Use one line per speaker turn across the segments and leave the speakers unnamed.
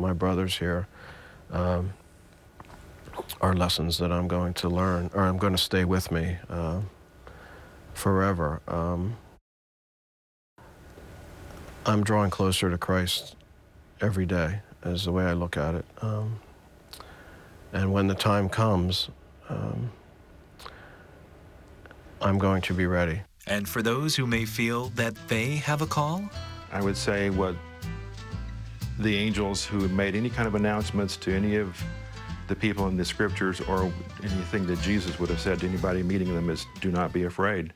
my brothers here are lessons that I'm going to learn, or I'm going to stay with me forever. I'm drawing closer to Christ every day, is the way I look at it. And when the time comes, I'm going to be ready.
And for those who may feel that they have a call?
I would say what the angels who made any kind of announcements to any of the people in the scriptures or anything that Jesus would have said to anybody meeting them is, do not be afraid.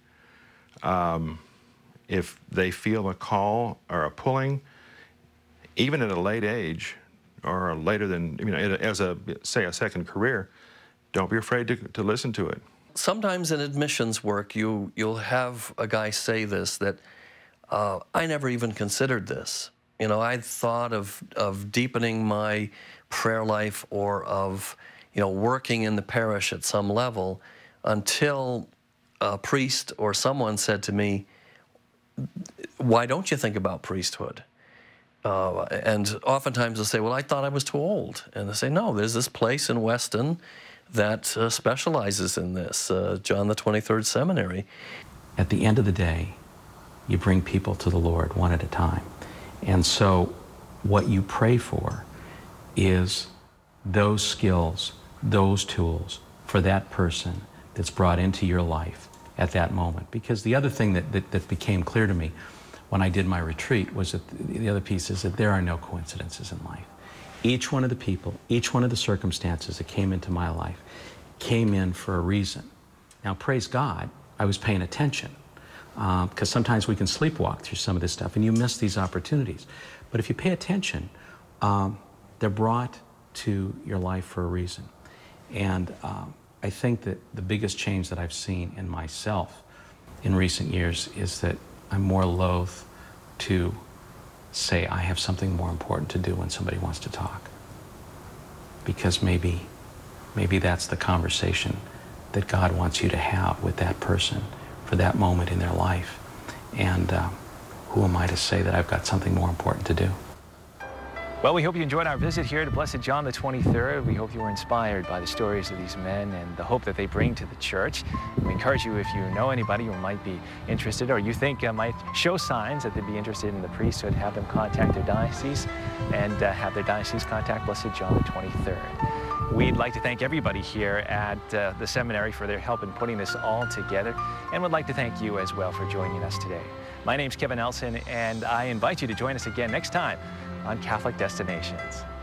If they feel a call or a pulling, even at a late age or later than, as say a second career, don't be afraid to listen to it.
Sometimes in admissions work, you'll have a guy say this, that I never even considered this. I thought of deepening my prayer life or of, working in the parish at some level until a priest or someone said to me, why don't you think about priesthood? And oftentimes they'll say, well, I thought I was too old. And they say, no, there's this place in Weston that specializes in this, John the 23rd Seminary.
At the end of the day, you bring people to the Lord one at a time. And so what you pray for is those skills, those tools for that person that's brought into your life at that moment. Because the other thing that became clear to me when I did my retreat was that the other piece is that there are no coincidences in life. Each one of the people, each one of the circumstances that came into my life came in for a reason. Now, praise God, I was paying attention, because sometimes we can sleepwalk through some of this stuff and you miss these opportunities. But if you pay attention, they're brought to your life for a reason. And I think that the biggest change that I've seen in myself in recent years is that I'm more loath to say I have something more important to do when somebody wants to talk. Because maybe that's the conversation that God wants you to have with that person for that moment in their life. And who am I to say that I've got something more important to do?
Well, we hope you enjoyed our visit here to Blessed John the 23rd. We hope you were inspired by the stories of these men and the hope that they bring to the church. We encourage you, if you know anybody who might be interested or you think might show signs that they'd be interested in the priesthood, have them contact their diocese and have their diocese contact Blessed John the 23rd. We'd like to thank everybody here at the seminary for their help in putting this all together, and would like to thank you as well for joining us today. My name's Kevin Elson, and I invite you to join us again next time on Catholic Destinations.